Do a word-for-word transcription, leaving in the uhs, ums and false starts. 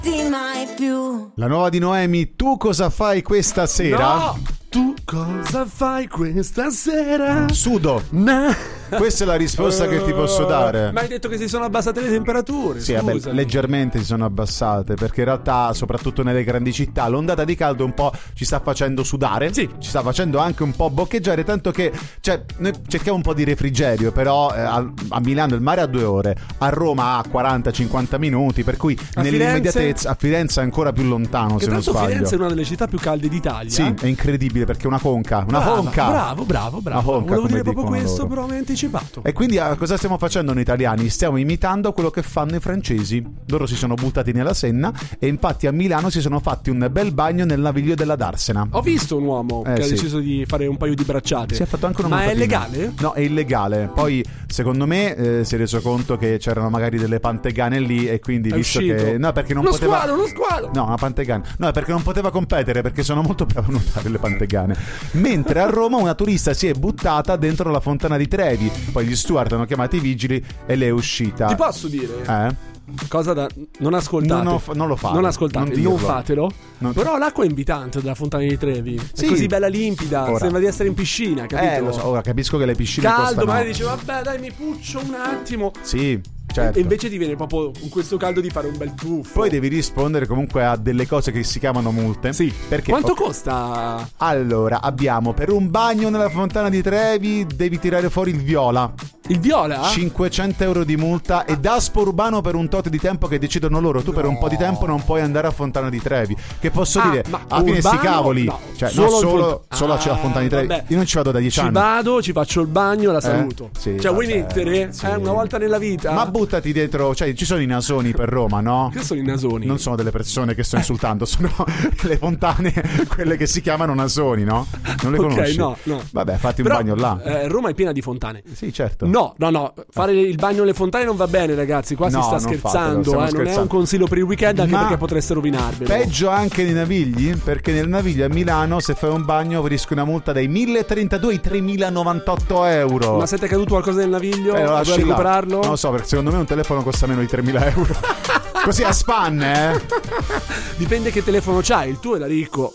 mai più. La nuova di Noemi, tu cosa fai questa sera? No! Tu cosa fai questa sera? Sudo. No. Questa è la risposta che ti posso dare. Ma hai detto che si sono abbassate le temperature. Sì, vabbè, leggermente si sono abbassate, perché in realtà, soprattutto nelle grandi città, l'ondata di caldo un po' ci sta facendo sudare. Sì. Ci sta facendo anche un po' boccheggiare, tanto che, cioè, noi cerchiamo un po' di refrigerio, però eh, a, a Milano il mare ha due ore, a Roma ha quaranta cinquanta minuti, per cui a nell'immediatezza Firenze? a Firenze è ancora più lontano, che se non tanto sbaglio. Firenze è una delle città più calde d'Italia. Sì, è incredibile, perché è una conca, una Brava, conca. Bravo, bravo, bravo. Una conca, Volevo come dire proprio dicono questo, loro. però mi hai anticipato. E quindi ah, cosa stiamo facendo noi italiani? Stiamo imitando quello che fanno i francesi. Loro si sono buttati nella Senna e infatti a Milano si sono fatti un bel bagno nel naviglio della Darsena. Ho visto un uomo Eh, che sì. ha deciso di fare un paio di bracciate. Si è fatto anche una Ma è nuotatina. legale? No, è illegale. Poi secondo me eh, si è reso conto che c'erano magari delle pantegane lì e quindi È visto uscito. che no, perché non Uno poteva squalo, uno squalo. No, una pantegana. No, è perché non poteva competere, perché sono molto bravo a nuotare le pantegane. Mentre a Roma una turista si è buttata dentro la fontana di Trevi. Poi gli steward hanno chiamato i vigili e lei è uscita. Ti posso dire? Eh? Cosa da... Non ascoltate. Non, ho- non lo fare. Non ascoltate, non, non, dirlo. fatelo. Non- Però l'acqua è invitante della Fontana di Trevi. Sì. È così bella limpida. Ora. Sembra di essere in piscina, capito? Eh, lo so, ora capisco che le piscine Caldo, costano. magari dice vabbè dai mi puccio un attimo. Sì, certo. E invece ti viene proprio con questo caldo di fare un bel tuffo. Poi devi rispondere comunque a delle cose che si chiamano multe. Sì. Perché Quanto ok, costa? allora, abbiamo per un bagno nella fontana di Trevi devi tirare fuori il viola. Il viola? cinquecento euro di multa e daspo urbano per un tot di tempo che decidono loro. Tu per un po' di tempo non puoi andare a Fontana di Trevi. Che posso Ah, dire? ma Alla fine sti urbano? cavoli. No, Cioè, solo no, il solo, Font- solo c'è la Ah, Fontana di Trevi. vabbè. Io non ci vado da dieci Ci anni. vado, ci faccio il bagno e la saluto. Sì, cioè, vuoi vabbè, mettere? sì. Eh, una volta nella vita? Ma buttati dietro. Cioè, ci sono i nasoni per Roma, no? Che sono i nasoni? Non sono delle persone che sto insultando, sono le fontane, quelle che si chiamano nasoni, no? Non le Ok, conosci? no, no. Vabbè, fatti un Però, bagno là. eh, Roma è piena di fontane. Sì, certo. No, no, no. Fare il bagno alle fontane non va bene, ragazzi. Qua No, si sta non scherzando. fatelo, stiamo eh. Non è scherzando. un consiglio per il weekend, anche Ma perché potreste rovinarvelo. Peggio anche nei Navigli, perché nel Naviglio a Milano se fai un bagno rischi una multa dai mille e trentadue ai tremilanovantotto euro. Ma se ti è caduto qualcosa nel naviglio, Eh, lo vuoi lasci là. recuperarlo? Non lo so, perché secondo me un telefono costa meno di tremila euro. Così a spanne, eh? Dipende che telefono c'hai. Il tuo è da ricco.